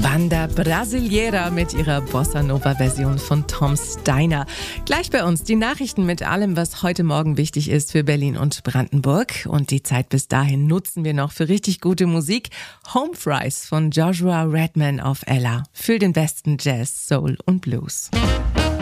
Banda Brasileira mit ihrer Bossa-Nova-Version von Tom Steiner. Gleich bei uns die Nachrichten mit allem, was heute Morgen wichtig ist für Berlin und Brandenburg. Und die Zeit bis dahin nutzen wir noch für richtig gute Musik. Home Fries von Joshua Redman auf Ella. Für den besten Jazz, Soul und Blues.